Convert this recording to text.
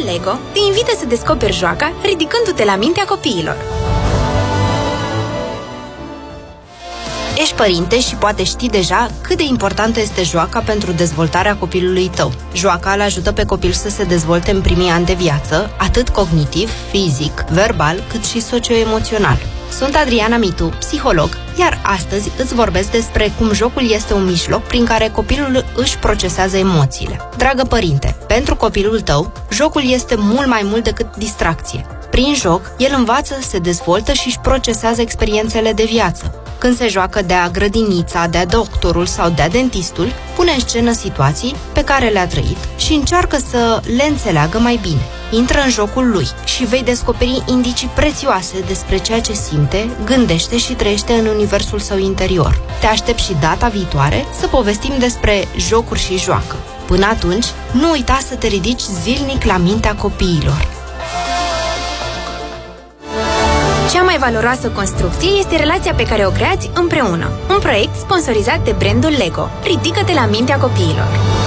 LEGO te invită să descoperi joaca ridicându-te la mintea copiilor. Ești părinte și poate știi deja cât de importantă este joaca pentru dezvoltarea copilului tău. Joaca îl ajută pe copil să se dezvolte în primii ani de viață, atât cognitiv, fizic, verbal, cât și socio-emoțional. Sunt Adriana Mitu, psiholog, iar astăzi îți vorbesc despre cum jocul este un mijloc prin care copilul își procesează emoțiile. Dragă părinte, pentru copilul tău, jocul este mult mai mult decât distracție. Prin joc, el învață, se dezvoltă și își procesează experiențele de viață. Când se joacă de-a grădinița, de-a doctorul sau de-a dentistul, pune în scenă situații pe care le-a trăit și încearcă să le înțeleagă mai bine. Intră în jocul lui și vei descoperi indicii prețioase despre ceea ce simte, gândește și trăiește în universul său interior. Te aștept și data viitoare să povestim despre jocuri și joacă. Până atunci, nu uita să te ridici zilnic la mintea copiilor. Cea mai valoroasă construcție este relația pe care o creați împreună. Un proiect sponsorizat de brandul LEGO. Ridică-te la mintea copiilor.